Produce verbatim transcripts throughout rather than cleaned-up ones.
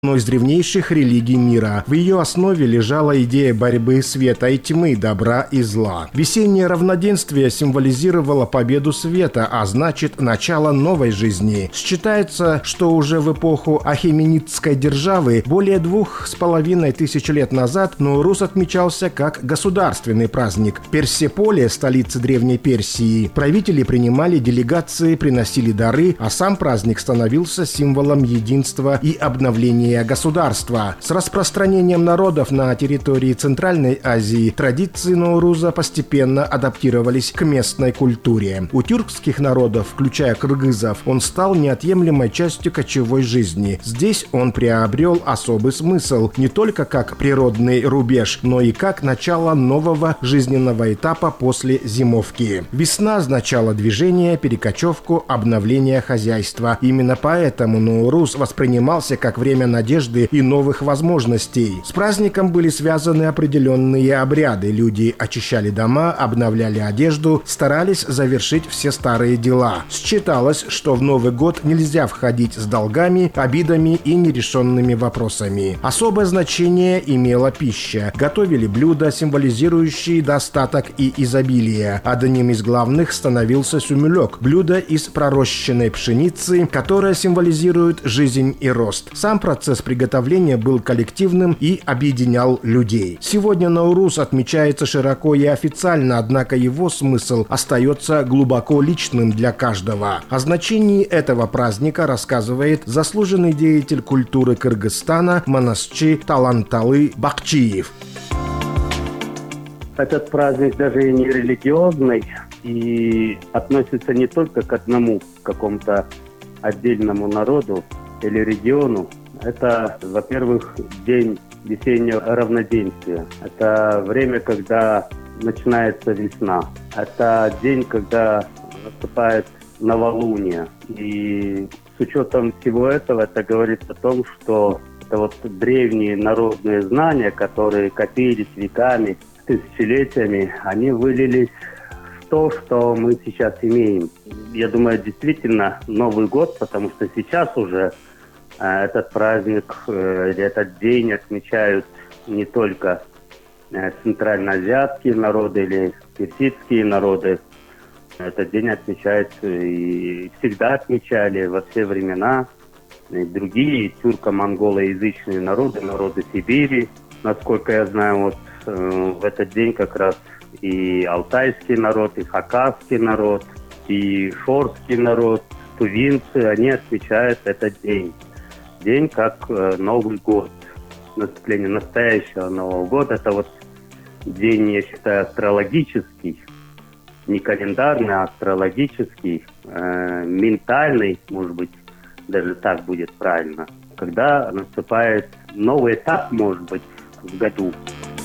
одной из древнейших религий мира. В ее основе лежала идея борьбы света и тьмы, добра и зла. Весеннее равноденствие символизировало победу света, а значит, начало новой жизни. Считается, что уже в эпоху ахеменидской державы более двух с половиной тысяч лет назад Ноурус отмечался как государственный праздник. В Персеполе, столице Древней Персии, правители принимали делегации, приносили дары, а сам праздник становился символом единства и обновления государства. С распространением народов на территории Центральной Азии традиции Ноуруза постепенно адаптировались к местной культуре. У тюркских народов, включая кыргызов, он стал неотъемлемой частью кочевой жизни. Здесь он приобрел особый смысл не только как природный рубеж, но и как начало нового жизненного этапа после зимовки. Весна означала движение, перекочевку, обновление хозяйства. Именно поэтому Ноурус воспринимался как время надежды и новых возможностей. С праздником были связаны определенные обряды. Люди очищали дома, обновляли одежду, старались завершить все старые дела. Считалось, что в Новый год нельзя входить с долгами, обидами и нерешенными вопросами. Особое значение имела пища. Готовили блюда, символизирующие достаток и изобилие. Одним из главных становился сюмюлек – блюдо из пророщенной пшеницы, которое символизирует жизнь и рост. Сам процесс приготовления был коллективным и объединял людей. Сегодня Ноурус отмечается широко и официально, однако его смысл остается глубоко личным для каждого. О значении этого праздника рассказывает заслуженный деятель культуры Кыргызстана Манасчы Таланталы Бакчиев. Этот праздник даже и не религиозный и относится не только к одному какому-то отдельному народу или региону. Это, во-первых, день весеннего равноденствия. Это время, когда начинается весна. Это день, когда наступает новолуние. И с учетом всего этого, это говорит о том, что это вот древние народные знания, которые копились веками, тысячелетиями, они вылились в то, что мы сейчас имеем. Я думаю, действительно Новый год, потому что сейчас уже этот праздник, этот день отмечают не только центральноазиатские народы или персидские народы. Этот день отмечают и всегда отмечали во все времена и другие тюрко-монголоязычные народы, народы Сибири. Насколько я знаю, вот в этот день как раз и алтайский народ, и хакасский народ, и шорский народ, тувинцы, они отмечают этот день. День как э, Новый год, наступление настоящего Нового года. Это вот день, я считаю, астрологический, не календарный, а астрологический, э, ментальный, может быть, даже так будет правильно, когда наступает новый этап, может быть, в году.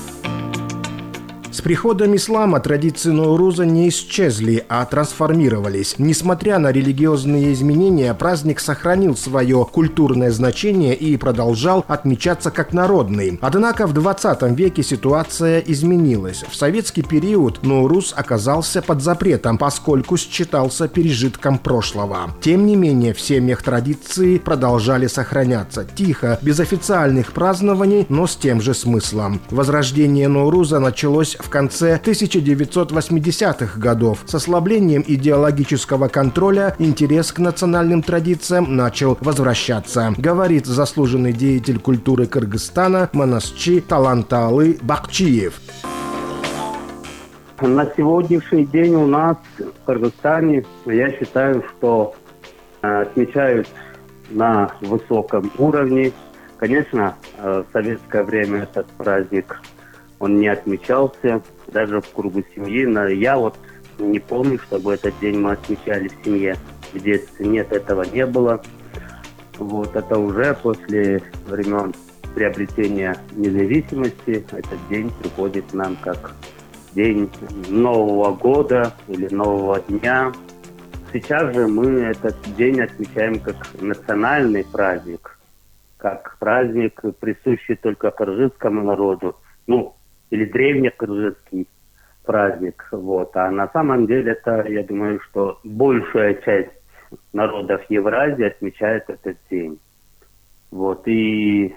С приходом ислама традиции Ноуруза не исчезли, а трансформировались. Несмотря на религиозные изменения, праздник сохранил свое культурное значение и продолжал отмечаться как народный. Однако в двадцатом веке ситуация изменилась. В советский период Ноуруз оказался под запретом, поскольку считался пережитком прошлого. Тем не менее, в семьях традиции продолжали сохраняться. Тихо, без официальных празднований, но с тем же смыслом. Возрождение Ноуруза началось в конце тысяча девятьсот восьмидесятых годов. С ослаблением идеологического контроля интерес к национальным традициям начал возвращаться, говорит заслуженный деятель культуры Кыргызстана Манасчы Таланталы Бакчиев. На сегодняшний день у нас в Кыргызстане, я считаю, что э, отмечают на высоком уровне. Конечно, э, в советское время этот праздник он не отмечался, даже в кругу семьи. Но я вот не помню, чтобы этот день мы отмечали в семье. В детстве нет, этого не было. Вот это уже после времен приобретения независимости этот день приходит нам как день Нового года или Нового дня. Сейчас же мы этот день отмечаем как национальный праздник, как праздник, присущий только кыргызскому народу. Ну, или древнекыргызский праздник. Вот. А на самом деле это, я думаю, что большая часть народов Евразии отмечает этот день. Вот, и